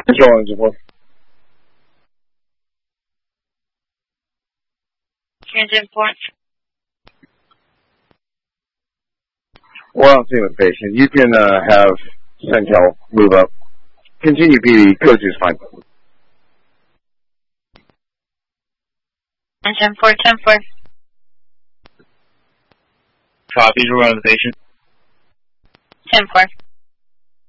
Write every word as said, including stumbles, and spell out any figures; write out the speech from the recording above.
Control engine four. Engine four. We're on scene with patient. You can uh, have Centel move up. Continue P D. Code two is fine. Engine four, ten four. Copy, we're on the patient. ten four.